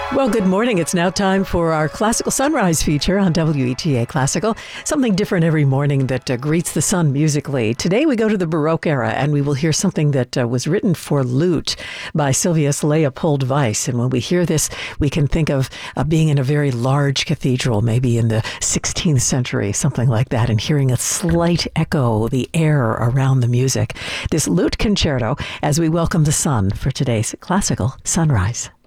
Well, good morning. It's now time for our Classical Sunrise feature on WETA Classical. Something different every morning that greets the sun musically. Today we go to the Baroque era and we will hear something that was written for lute by Sylvius Leopold Weiss. And when we hear this, we can think of being in a very large cathedral, maybe in the 16th century, something like that, and hearing a slight echo, the air around the music. This lute concerto as we welcome the sun for today's Classical Sunrise.